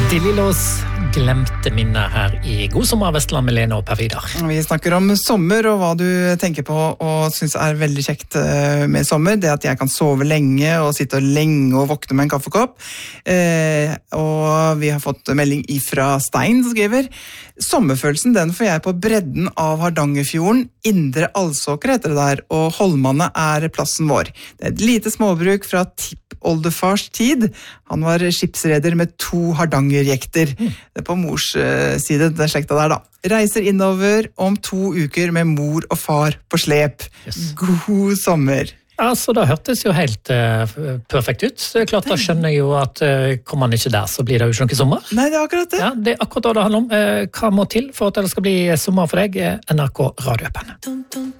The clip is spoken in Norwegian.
De Lillos glemte minner her i God sommer Vestland med Lene og Per Vidar. Vi snakker om sommer og hva du tenker på og synes veldig kjekt med sommer. Det at jeg kan sove lenge og sitte lenge og våkne med en kaffekopp. Og vi har fått melding ifra Stein som skriver: sommerfølelsen den får jeg på bredden av Hardangerfjorden, Indre Alsåker heter det der, og Holmane plassen vår. Det et lite småbruk fra tippoldefars tid. Han var skipsreder med 2 hardangerjekter. Det på mors side, det slekta der da. Reiser innover om 2 uker med mor og far på slep. Yes. God sommer! Altså, det hørtes jo helt perfekt ut. Det klart, da skjønner jeg jo at kommer man ikke der, så blir det jo ikke noe sommer. Nei, det akkurat det. Ja, det akkurat det handler om. Hva må til for at det skal bli sommer for deg? NRK Radio-appen.